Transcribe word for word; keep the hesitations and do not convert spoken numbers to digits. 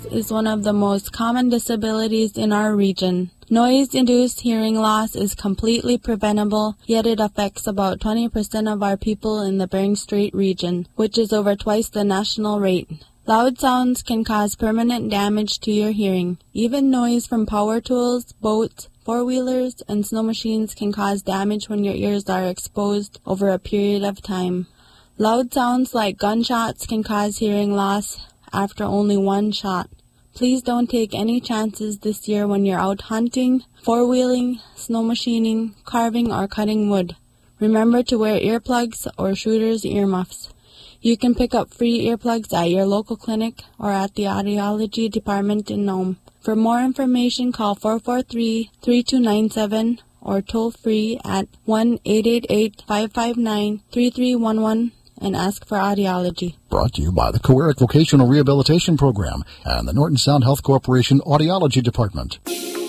is one of the most common disabilities in our region. Noise-induced hearing loss is completely preventable, yet it affects about twenty percent of our people in the Bering Strait region, which is over twice the national rate. Loud sounds can cause permanent damage to your hearing. Even noise from power tools, boats, four-wheelers, and snow machines can cause damage when your ears are exposed over a period of time. Loud sounds like gunshots can cause hearing loss after only one shot. Please don't take any chances this year when you're out hunting, four-wheeling, snow machining, carving, or cutting wood. Remember to wear earplugs or shooter's earmuffs. You can pick up free earplugs at your local clinic or at the audiology department in Nome. For more information, call four four three, three two nine seven or toll free at one eight eight eight, five five nine, three three one one and ask for audiology. Brought to you by the Coeric Vocational Rehabilitation Program and the Norton Sound Health Corporation Audiology Department.